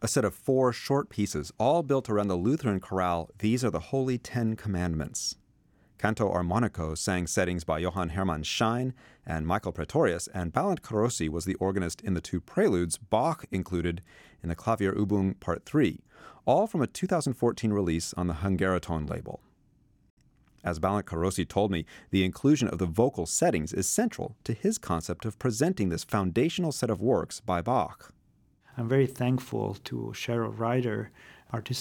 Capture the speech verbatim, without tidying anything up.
a set of four short pieces, all built around the Lutheran chorale, These Are the Holy Ten Commandments. Canto Armonico sang settings by Johann Hermann Schein and Michael Pretorius, and Balint Carossi was the organist in the two preludes Bach included in the Klavierübung Part three, all from a two thousand fourteen release on the Hungaraton label. As Balint Carossi told me, the inclusion of the vocal settings is central to his concept of presenting this foundational set of works by Bach. I'm very thankful to Cheryl Ryder, artistic